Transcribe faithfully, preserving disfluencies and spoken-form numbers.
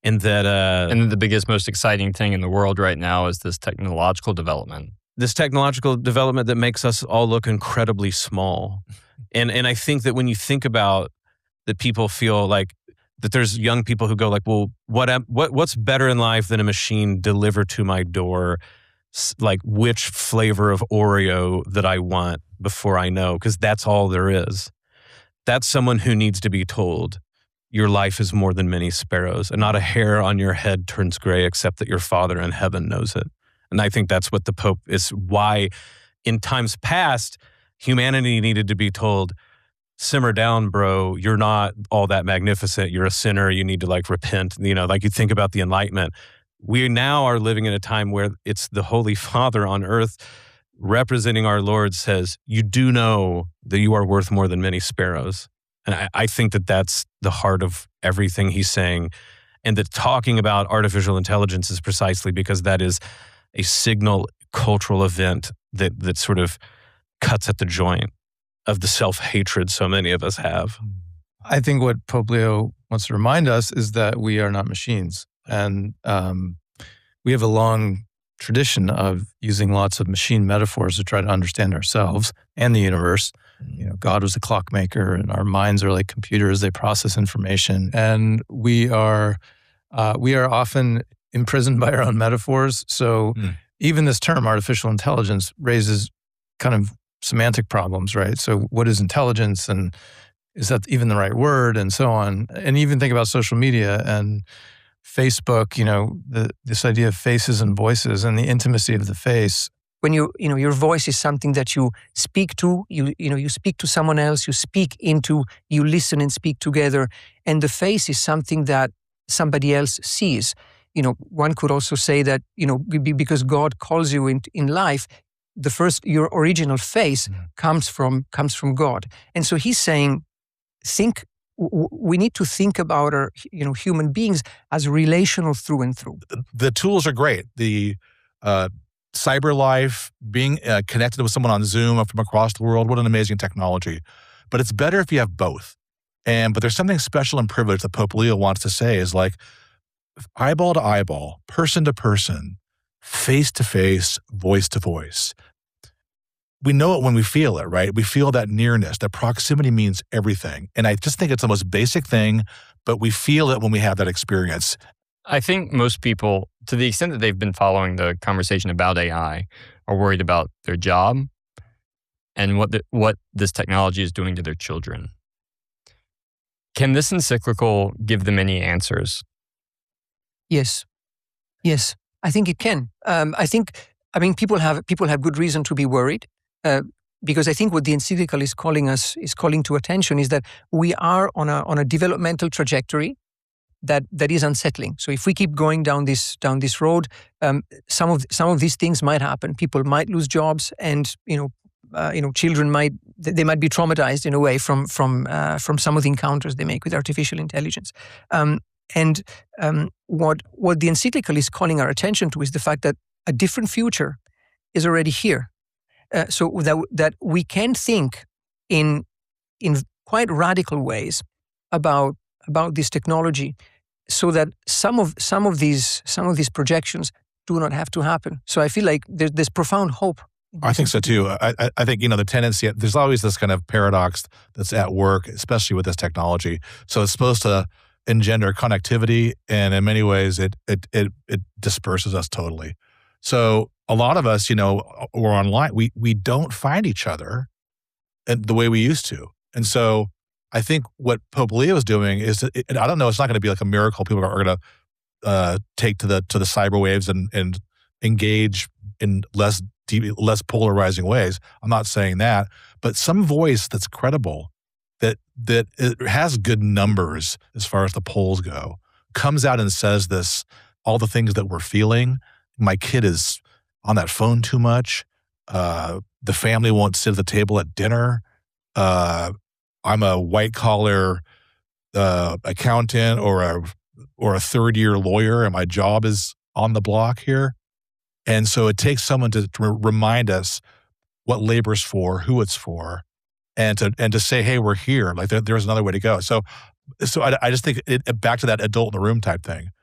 And that, uh, and the biggest, most exciting thing in the world right now is this technological development. This technological development that makes us all look incredibly small. And and I think that when you think about that, people feel like that there's young people who go like, well, what am, what what's better in life than a machine delivered to my door, like which flavor of Oreo that I want before I know, because that's all there is. That's someone who needs to be told, your life is more than many sparrows, and not a hair on your head turns gray except that your Father in heaven knows it. And I think that's what the Pope is, why in times past, humanity needed to be told, simmer down, bro, you're not all that magnificent. You're a sinner. You need to like repent. You know, like you think about the Enlightenment. We now are living in a time where it's the Holy Father on earth representing our Lord says, you do know that you are worth more than many sparrows. And I, I think that that's the heart of everything he's saying. And that talking about artificial intelligence is precisely because that is a signal cultural event that that sort of cuts at the joint of the self-hatred so many of us have. I think what Pope Leo wants to remind us is that we are not machines. And um, we have a long tradition of using lots of machine metaphors to try to understand ourselves and the universe. You know, God was a clockmaker, and our minds are like computers; they process information, and we are uh, we are often imprisoned by our own metaphors. So mm. even this term, artificial intelligence, raises kind of semantic problems, right? So what is intelligence, and is that even the right word, and so on? And even think about social media and Facebook. You know, the, this idea of faces and voices and the intimacy of the face. When you, you know, your voice is something that you speak to, you, you know, you speak to someone else, you speak into, you listen and speak together. And the face is something that somebody else sees. You know, one could also say that, you know, because God calls you in, in life, the first, your original face mm. comes from, comes from God. And so he's saying, think, w- we need to think about our, you know, human beings as relational through and through. The tools are great. The, uh, cyber life, being uh, connected with someone on Zoom from across the world, what an amazing technology. But it's better if you have both. And but there's something special and privileged that Pope Leo wants to say is like eyeball to eyeball, person to person, face to face, voice to voice. We know it when we feel it, right? We feel that nearness, that proximity means everything. And I just think it's the most basic thing, but we feel it when we have that experience. I think most people, to the extent that they've been following the conversation about A I, are worried about their job and what the, what this technology is doing to their children. Can this encyclical give them any answers? Yes. Yes, I think it can. Um, I think, I mean, people have people have good reason to be worried uh, because I think what the encyclical is calling us, is calling to attention is that we are on a on a developmental trajectory that that is unsettling. So if we keep going down this down this road, um, some of some of these things might happen. People might lose jobs, and you know, uh, you know, children might they might be traumatized in a way from from uh, from some of the encounters they make with artificial intelligence. Um, and um, what what the encyclical is calling our attention to is the fact that a different future is already here. Uh, so that that we can think in in quite radical ways about about this technology, so that some of some of these some of these projections do not have to happen. So I feel like there's, there's profound hope. I think so too. I, I think, you know, the tendency, there's always this kind of paradox that's at work, especially with this technology. So it's supposed to engender connectivity, and in many ways it it it, it disperses us totally. So a lot of us, you know, we're online, we we don't find each other the way we used to. And so I think what Pope Leo is doing is, it, I don't know, it's not going to be like a miracle. People are going to uh, take to the to the cyber waves and and engage in less deep, less polarizing ways. I'm not saying that, but some voice that's credible, that that it has good numbers as far as the polls go, comes out and says this, all the things that we're feeling. My kid is on that phone too much. Uh, the family won't sit at the table at dinner. Uh, I'm a white collar uh, accountant or a or a third year lawyer, and my job is on the block here. And so it takes someone to, to remind us what labor's for, who it's for, and to and to say, hey, we're here. Like there, there's another way to go. So so I, I just think it, back to that adult in the room type thing.